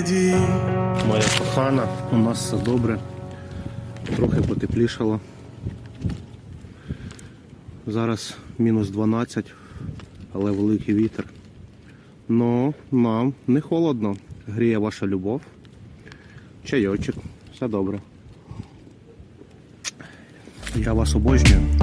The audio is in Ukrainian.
Моя кохана, у нас все добре. Трохи потеплішало. Зараз мінус 12, але великий вітер. Но нам не холодно. Гріє ваша любов. Чайочок. Все добре. Я вас обожнюю.